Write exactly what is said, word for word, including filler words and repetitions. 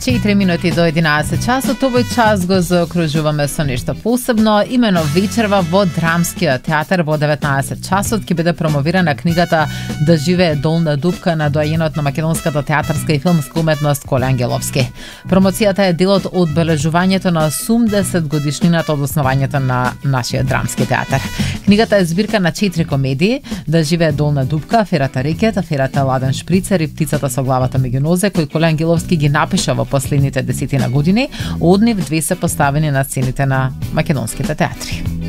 четири минути до единаесет часот, овој час го заокружуваме со нешто посебно, имено вечерва во Драмскиот театар во деветнаесет часот ќе биде промовирана книгата Да живее долна дупка на доајенот на македонската театарска и филмска уметност Коле Ангеловски. Промоцијата е дел од одбележувањето на осумдесет годишнината од основањето на нашиот Драмски театар. Книгата е збирка на четири комедии: Да живее долна дупка, Аферата Рекет, Аферата Ладен Шприцер и Птицата со главата меѓу нозе, кои Коле Ангеловски ги напиша во последните десетина години. Од нив две се поставени на сцените на македонските театри.